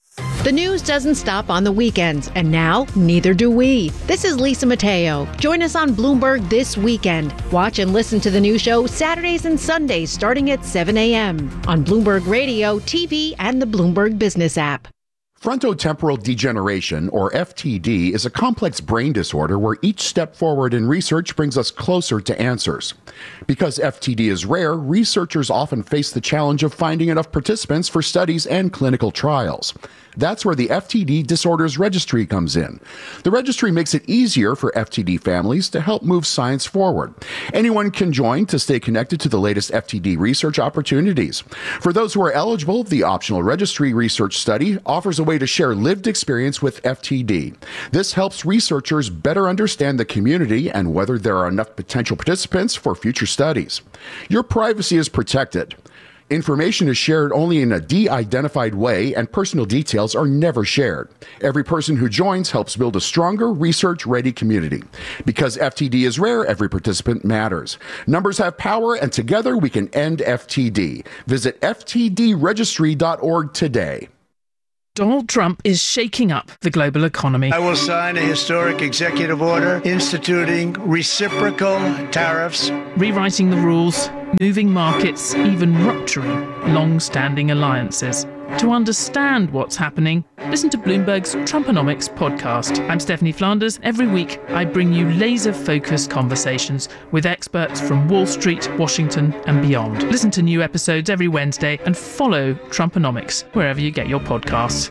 The news doesn't stop on the weekends, and now neither do we. This is Lisa Mateo. Join us on Bloomberg this weekend. Watch and listen to the new show Saturdays and Sundays starting at 7 a.m. on Bloomberg Radio, TV, and the Bloomberg Business app. Frontotemporal degeneration, or FTD, is a complex brain disorder where each step forward in research brings us closer to answers. Because FTD is rare, researchers often face the challenge of finding enough participants for studies and clinical trials. That's where the FTD Disorders Registry comes in. The registry makes it easier for FTD families to help move science forward. Anyone can join to stay connected to the latest FTD research opportunities. For those who are eligible, the optional registry research study offers a way to share lived experience with FTD. This helps researchers better understand the community and whether there are enough potential participants for future studies. Your privacy is protected. Information is shared only in a de-identified way, and personal details are never shared. Every person who joins helps build a stronger, research-ready community. Because FTD is rare, every participant matters. Numbers have power, and together we can end FTD. Visit ftdregistry.org today. Donald Trump is shaking up the global economy. I will sign a historic executive order instituting reciprocal tariffs, rewriting the rules, moving markets, even rupturing long-standing alliances. To understand what's happening, listen to Bloomberg's Trumponomics podcast. I'm Stephanie Flanders. Every week, I bring you laser-focused conversations with experts from Wall Street, Washington, and beyond. Listen to new episodes every Wednesday and follow Trumponomics wherever you get your podcasts.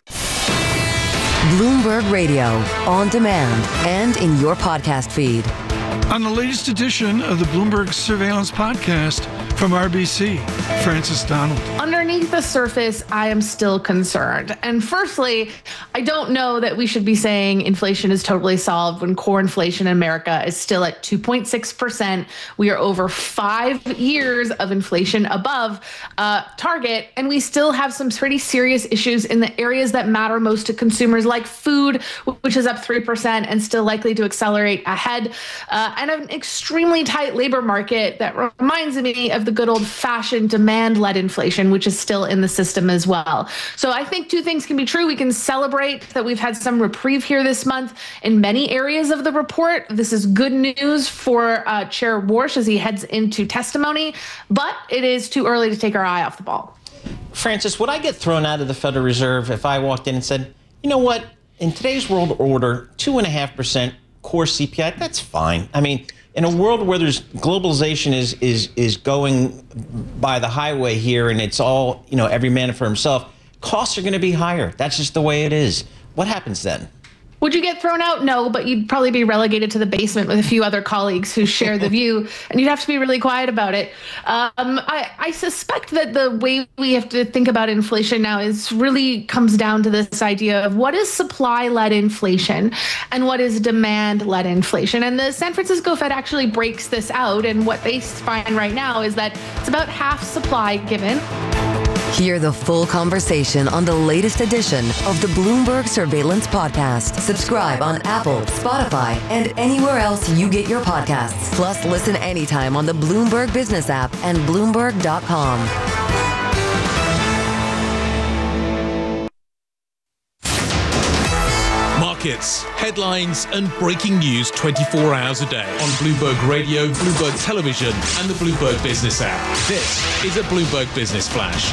Bloomberg Radio, on demand and in your podcast feed. On the latest edition of the Bloomberg Surveillance Podcast from RBC, Francis Donald. Underneath the surface, I am still concerned. And firstly, I don't know that we should be saying inflation is totally solved when core inflation in America is still at 2.6%. We are over 5 years of inflation above target, and we still have some pretty serious issues in the areas that matter most to consumers, like food, which is up 3% and still likely to accelerate ahead, and an extremely tight labor market that reminds me of the good old-fashioned demand-led inflation, which is still in the system as well. So I think two things can be true. We can celebrate that we've had some reprieve here this month in many areas of the report. This is good news for Chair Warsh as he heads into testimony, but it is too early to take our eye off the ball. Francis, would I get thrown out of the Federal Reserve if I walked in and said, you know what, in today's world order, 2.5% core CPI, that's fine. I mean, in a world where there's globalization is going by the highway here, and it's all, every man for himself, costs are going to be higher. That's just the way it is. What happens then? Would you get thrown out? No, but you'd probably be relegated to the basement with a few other colleagues who share the view, and you'd have to be really quiet about it. I suspect that the way we have to think about inflation now is really comes down to this idea of what is supply-led inflation and what is demand-led inflation. And the San Francisco Fed actually breaks this out, and what they find right now is that it's about half supply given. Hear the full conversation on the latest edition of the Bloomberg Surveillance Podcast. Subscribe on Apple, Spotify, and anywhere else you get your podcasts. Plus, listen anytime on the Bloomberg Business app and Bloomberg.com. Markets, headlines, and breaking news 24 hours a day on Bloomberg Radio, Bloomberg Television, and the Bloomberg Business app. This is a Bloomberg Business Flash.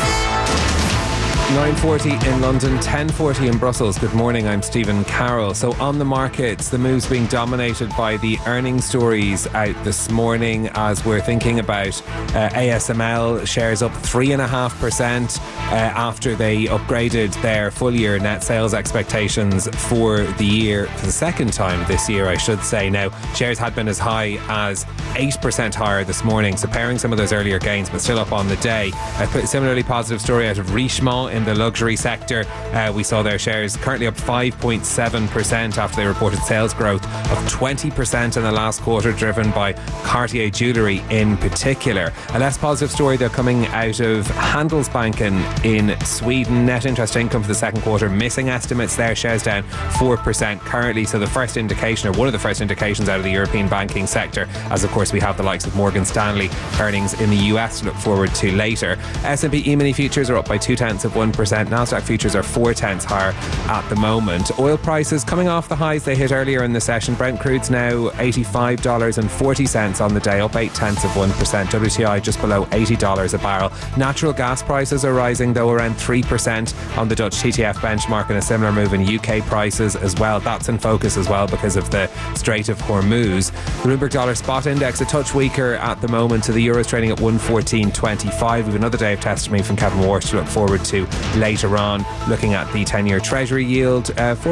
9:40 in London, 10:40 in Brussels. Good morning, I'm Stephen Carroll. So on the markets, the moves being dominated by the earnings stories out this morning as we're thinking about ASML shares up 3.5% after they upgraded their full year net sales expectations for the year for the second time this year, I should say. Now, shares had been as high as 8% higher this morning, so pairing some of those earlier gains, but still up on the day. A similarly positive story out of Richemont in the luxury sector. We saw their shares currently up 5.7% after they reported sales growth of 20% in the last quarter, driven by Cartier jewellery in particular. A less positive story though coming out of Handelsbanken in Sweden. Net interest income for the second quarter missing estimates there, shares down 4% currently. So the first indication, or one of the first indications out of the European banking sector, as of course course, we have the likes of Morgan Stanley earnings in the US to look forward to later. S&P E-mini futures are up by 0.2%. Nasdaq futures are 0.4 higher at the moment. Oil prices coming off the highs they hit earlier in the session. Brent crude's now $85.40 on the day, up 0.8%. WTI just below $80 a barrel. Natural gas prices are rising, though, around 3% on the Dutch TTF benchmark, and a similar move in UK prices as well. That's in focus as well because of the Strait of Hormuz. The Bloomberg dollar spot index a touch weaker at the moment, so the euro's trading at 114.25. We have another day of testimony from Kevin Walsh to look forward to later on, looking at the 10-year Treasury yield,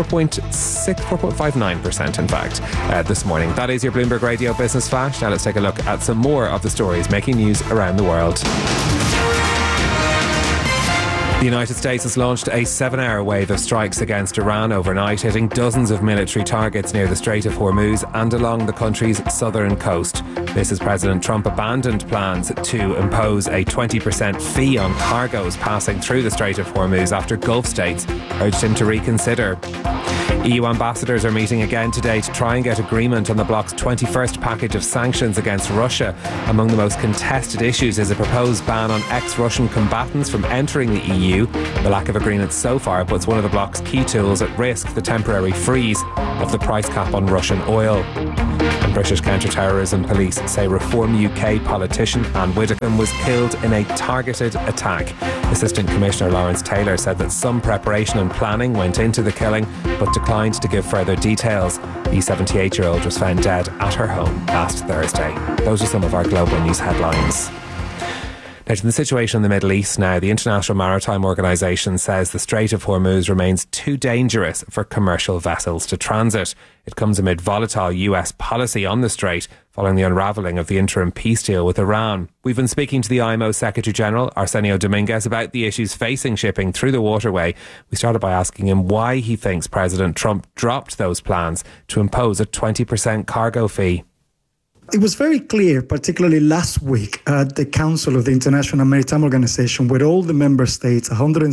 4.59% in fact, this morning. That is your Bloomberg Radio Business Flash. Now let's take a look at some more of the stories making news around the world. The United States has launched a 7-hour wave of strikes against Iran overnight, hitting dozens of military targets near the Strait of Hormuz and along the country's southern coast. This as President Trump abandoned plans to impose a 20% fee on cargoes passing through the Strait of Hormuz after Gulf states urged him to reconsider. EU ambassadors are meeting again today to try and get agreement on the bloc's 21st package of sanctions against Russia. Among the most contested issues is a proposed ban on ex-Russian combatants from entering the EU. The lack of agreement so far puts one of the bloc's key tools at risk, the temporary freeze of the price cap on Russian oil. And British counter-terrorism police say Reform UK politician Anne Widdecombe was killed in a targeted attack. Assistant Commissioner Lawrence Taylor said that some preparation and planning went into the killing, but declined to give further details. The 78-year-old was found dead at her home last Thursday. Those are some of our global news headlines. Now, to the situation in the Middle East now, the International Maritime Organization says the Strait of Hormuz remains too dangerous for commercial vessels to transit. It comes amid volatile US policy on the strait following the unravelling of the interim peace deal with Iran. We've been speaking to the IMO Secretary General, Arsenio Dominguez, about the issues facing shipping through the waterway. We started by asking him why he thinks President Trump dropped those plans to impose a 20% cargo fee. It was very clear, particularly last week at the Council of the International Maritime Organization, where all the member states,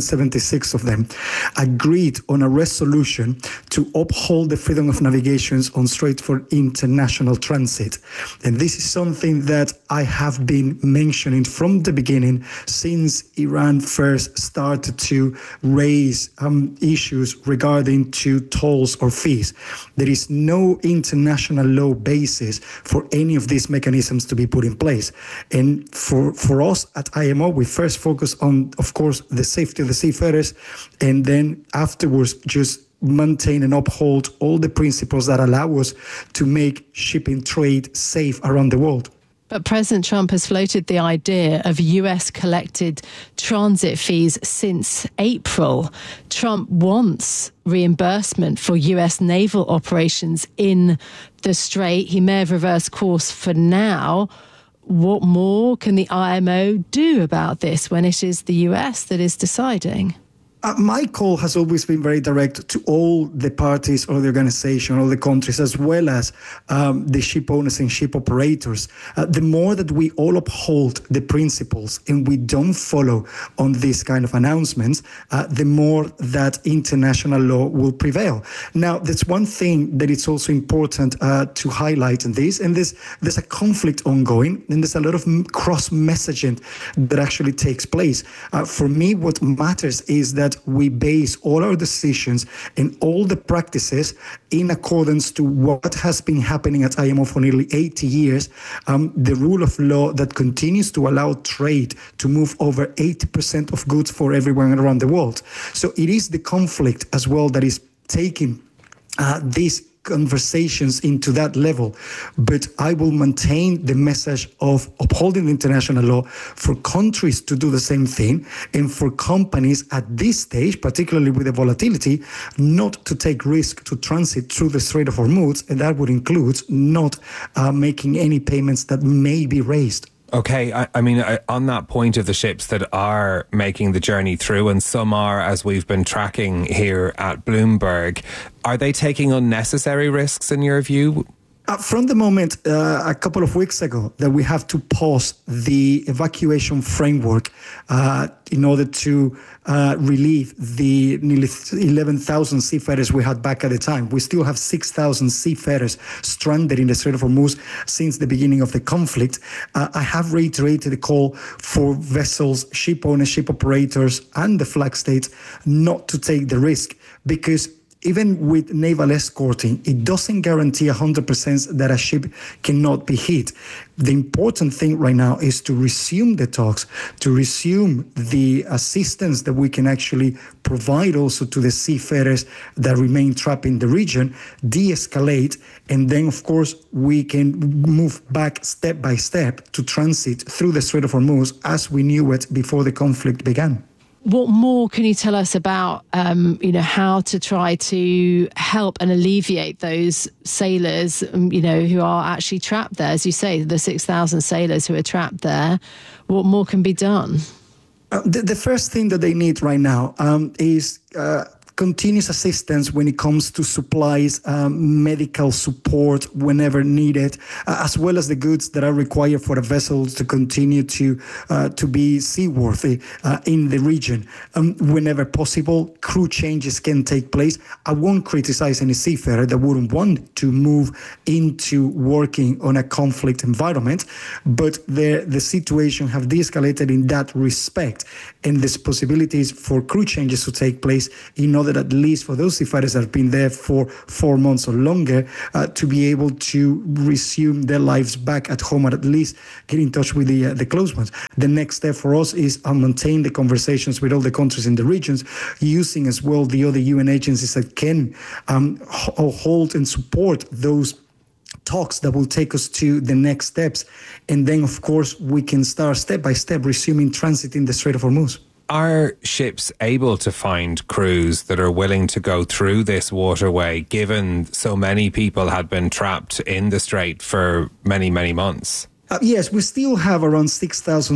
176 of them, agreed on a resolution to uphold the freedom of navigation on Strait for international transit. And this is something that I have been mentioning from the beginning, since Iran first started to raise issues regarding to tolls or fees. There is no international law basis for any of these mechanisms to be put in place. And for us at IMO, we first focus on, of course, the safety of the seafarers, and then afterwards just maintain and uphold all the principles that allow us to make shipping trade safe around the world. But President Trump has floated the idea of US collected transit fees since April. Trump wants reimbursement for US naval operations in the Strait. He may have reversed course for now. What more can the IMO do about this when it is the US that is deciding? My call has always been very direct to all the parties or the organization, all the countries, as well as the ship owners and ship operators. The more that we all uphold the principles and we don't follow on these kind of announcements, the more that international law will prevail. Now, there's one thing that it's also important to highlight in this, and there's a conflict ongoing, and there's a lot of cross-messaging that actually takes place. For me, what matters is that we base all our decisions and all the practices in accordance to what has been happening at IMO for nearly 80 years, the rule of law that continues to allow trade to move over 80% of goods for everyone around the world. So it is the conflict as well that is taking these conversations into that level, but I will maintain the message of upholding international law for countries to do the same thing, and for companies at this stage, particularly with the volatility, not to take risk to transit through the Strait of Hormuz, and that would include not making any payments that may be raised. Okay, I mean, on that point of the ships that are making the journey through, and some are, as we've been tracking here at Bloomberg, are they taking unnecessary risks in your view? From the moment a couple of weeks ago that we have to pause the evacuation framework in order to relieve the nearly 11,000 seafarers we had back at the time. We still have 6,000 seafarers stranded in the Strait of Hormuz since the beginning of the conflict. I have reiterated the call for vessels, ship owners, ship operators, and the flag states not to take the risk, because even with naval escorting, it doesn't guarantee 100% that a ship cannot be hit. The important thing right now is to resume the talks, to resume the assistance that we can actually provide also to the seafarers that remain trapped in the region, de-escalate, and then, of course, we can move back step by step to transit through the Strait of Hormuz as we knew it before the conflict began. What more can you tell us about, how to try to help and alleviate those sailors, who are actually trapped there? As you say, the 6,000 sailors who are trapped there. What more can be done? The first thing that they need right now is continuous assistance when it comes to supplies, medical support whenever needed, as well as the goods that are required for the vessels to continue to be seaworthy in the region. Whenever possible, crew changes can take place. I won't criticize any seafarer that wouldn't want to move into working on a conflict environment, but the situation have de-escalated in that respect, and there's possibilities for crew changes to take place in order that at least for those seafarers that have been there for 4 months or longer to be able to resume their lives back at home, or at least get in touch with the close ones. The next step for us is maintain the conversations with all the countries in the regions, using as well the other UN agencies that can hold and support those talks that will take us to the next steps. And then, of course, we can start step by step resuming transit in the Strait of Hormuz. Are ships able to find crews that are willing to go through this waterway, given so many people had been trapped in the strait for many, many months? Yes, we still have around 6,000